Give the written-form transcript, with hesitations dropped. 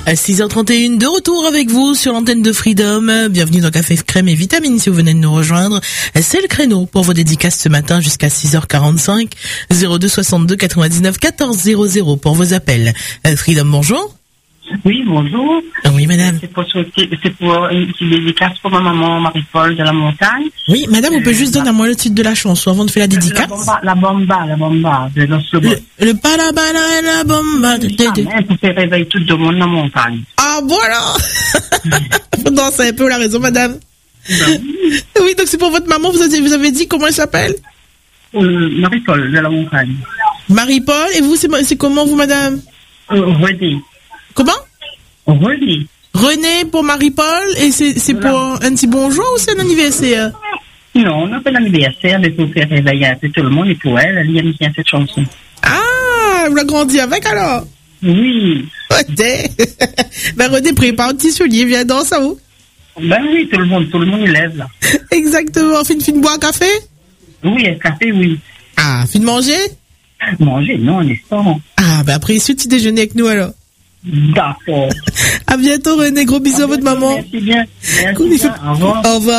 À 6h31, de retour avec vous sur l'antenne de Freedom. Bienvenue dans Café Crème et Vitamine si vous venez de nous rejoindre. C'est le créneau pour vos dédicaces ce matin jusqu'à 6h45. 02 62 99 14 00 pour vos appels. Freedom, bonjour. Oui, bonjour. Oui, madame. C'est pour une petite dédicace pour ma maman Marie-Paul de la montagne. Oui, madame, on peut juste donner à moi le titre de la chanson avant de faire la dédicace. La bomba de Los Lobos. Le palabala et la bomba. Pour faire réveiller tout le monde dans la montagne. Ah, voilà. Faut danser un peu, la raison, madame. Oui, donc c'est pour votre maman, vous avez dit comment elle s'appelle? Marie-Paul de la montagne. Marie-Paul, et vous, c'est comment vous, madame? René. Comment? René. René pour Marie-Paul, et c'est pour un petit bonjour ou c'est un anniversaire? Non, on n'a pas d'anniversaire, mais pour faire réveiller un peu tout le monde, et pour elle aime bien cette chanson. Ah, vous l'avez grandi avec alors? Oui. Ouais, ben René, prépare un petit soulier, viens dans ça, vous? Ben oui, tout le monde il lève là. Exactement, fin boire un café? Oui, un café, oui. Ah, fin de manger? Manger, non, un instant. Ah, ben après, petit déjeuner avec nous alors. D'accord. À bientôt René, gros bisous à votre maman. Merci bien. Merci bien. Au revoir. Au revoir.